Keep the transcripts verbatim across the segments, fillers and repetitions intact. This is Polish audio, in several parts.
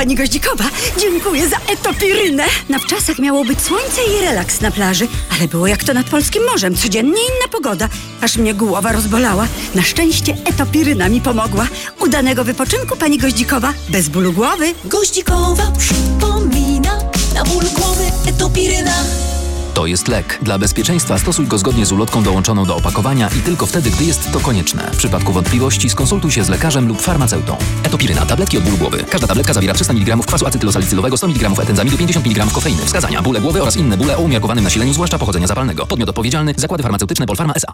Pani Goździkowa, dziękuję za etopirynę. Na wczasach miało być słońce i relaks na plaży, ale było jak to nad polskim morzem. Codziennie inna pogoda. Aż mnie głowa rozbolała. Na szczęście etopiryna mi pomogła. Udanego wypoczynku, Pani Goździkowa, bez bólu głowy. Goździkowa przypomina, na ból głowy etopiryna. To jest lek. Dla bezpieczeństwa stosuj go zgodnie z ulotką dołączoną do opakowania i tylko wtedy, gdy jest to konieczne. W przypadku wątpliwości skonsultuj się z lekarzem lub farmaceutą. Etopiryna. Tabletki od bólu głowy. Każda tabletka zawiera trzysta miligramów kwasu acetylosalicylowego, sto miligramów etenzamidu, pięćdziesiąt miligramów kofeiny. Wskazania: bóle głowy oraz inne bóle o umiarkowanym nasileniu, zwłaszcza pochodzenia zapalnego. Podmiot odpowiedzialny: Zakłady Farmaceutyczne Polpharma S A.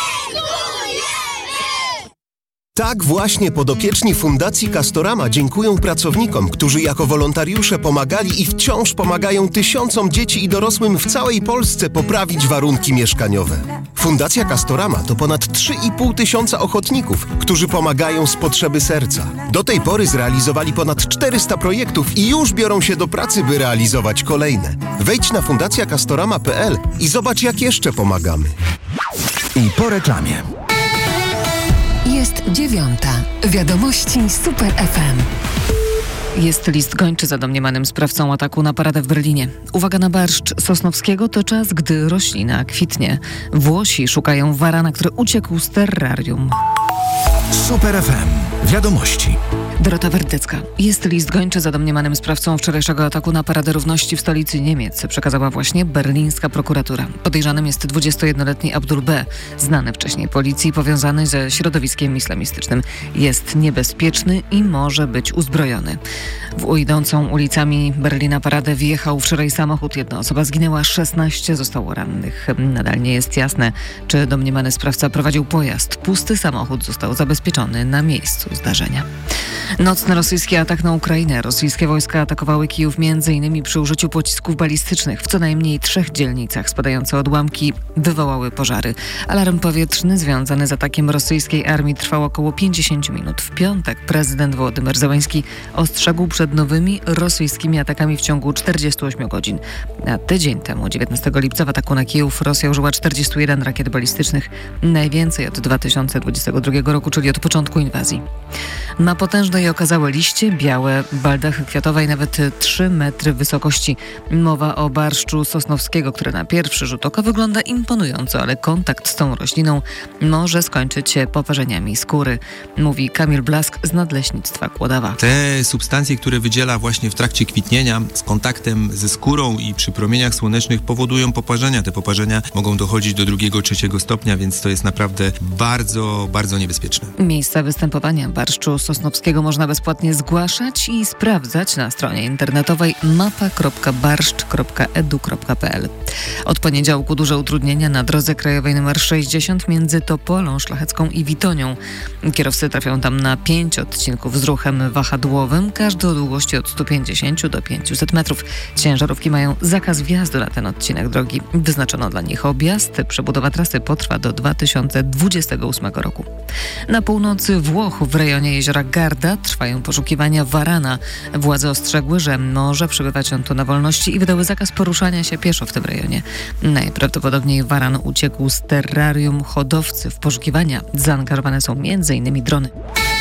Tak właśnie podopieczni Fundacji Castorama dziękują pracownikom, którzy jako wolontariusze pomagali i wciąż pomagają tysiącom dzieci i dorosłym w całej Polsce poprawić warunki mieszkaniowe. Fundacja Castorama to ponad trzy i pół tysiąca ochotników, którzy pomagają z potrzeby serca. Do tej pory zrealizowali ponad czterysta projektów i już biorą się do pracy, by realizować kolejne. Wejdź na fundacja castorama kropka p l i zobacz, jak jeszcze pomagamy. I po reklamie. Jest dziewiąta. Wiadomości Super F M. Jest list gończy za domniemanym sprawcą ataku na paradę w Berlinie. Uwaga na barszcz Sosnowskiego, to czas, gdy roślina kwitnie. Włosi szukają warana, który uciekł z terrarium. Super F M. Wiadomości. Dorota Werdecka. Jest list gończy za domniemanym sprawcą wczorajszego ataku na Paradę Równości w stolicy Niemiec, przekazała właśnie berlińska prokuratura. Podejrzanym jest dwudziestojednoletni Abdul B., znany wcześniej policji, powiązany ze środowiskiem islamistycznym. Jest niebezpieczny i może być uzbrojony. W idącą ulicami Berlina paradę wjechał wczoraj samochód. Jedna osoba zginęła, szesnaście zostało rannych. Nadal nie jest jasne, czy domniemany sprawca prowadził pojazd. Pusty samochód został zabezpieczony na miejscu zdarzenia. Nocny rosyjski atak na Ukrainę. Rosyjskie wojska atakowały Kijów między innymi przy użyciu pocisków balistycznych. W co najmniej trzech dzielnicach spadające odłamki wywołały pożary. Alarm powietrzny związany z atakiem rosyjskiej armii trwał około pięćdziesiąt minut. W piątek prezydent Wołodymyr Zełenski ostrzegł przed nowymi rosyjskimi atakami w ciągu czterdziestu ośmiu godzin. A tydzień temu, dziewiętnastego lipca, w ataku na Kijów Rosja użyła czterdziestu jeden rakiet balistycznych. Najwięcej od dwa tysiące dwudziestego drugiego roku, czyli od początku inwazji. Ma potężne i okazałe liście, białe baldachy kwiatowe i nawet trzy metry wysokości. Mowa o barszczu Sosnowskiego, który na pierwszy rzut oka wygląda imponująco, ale kontakt z tą rośliną może skończyć się poparzeniami skóry, mówi Kamil Blask z Nadleśnictwa Kłodawa. Te substancje, które wydziela właśnie w trakcie kwitnienia z kontaktem ze skórą i przy promieniach słonecznych powodują poparzenia. Te poparzenia mogą dochodzić do drugiego, trzeciego stopnia, więc to jest naprawdę bardzo, bardzo niebezpieczne. Miejsca występowania barszczu Sosnowskiego można bezpłatnie zgłaszać i sprawdzać na stronie internetowej mapa kropka barszcz kropka e d u kropka p l. Od poniedziałku duże utrudnienia na drodze krajowej nr sześćdziesiąt między Topolą Szlachecką i Witonią. Kierowcy trafią tam na pięć odcinków z ruchem wahadłowym, każdy o długości od stu pięćdziesięciu do pięciuset metrów. Ciężarówki mają zakaz wjazdu na ten odcinek drogi. Wyznaczono dla nich objazd. Przebudowa trasy potrwa do dwa tysiące dwudziestego ósmego roku. Na północy Włoch, w rejonie jeziora Garda, trwają poszukiwania warana. Władze ostrzegły, że może przebywać on tu na wolności i wydały zakaz poruszania się pieszo w tym rejonie. Najprawdopodobniej waran uciekł z terrarium hodowcy. W poszukiwania zaangażowane są między innymi drony.